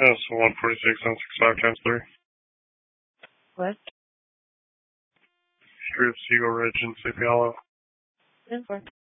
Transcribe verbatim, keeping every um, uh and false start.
Yes, one forty-six and six five times three. What? Street of Seagull Ridge in Sleepy Hollow. ten four.